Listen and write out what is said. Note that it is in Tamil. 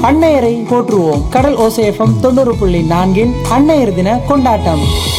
அன்னையரை போற்றுவோம். கடல் ஓசை FM 90.4 அன்னையர் தின கொண்டாட்டம்.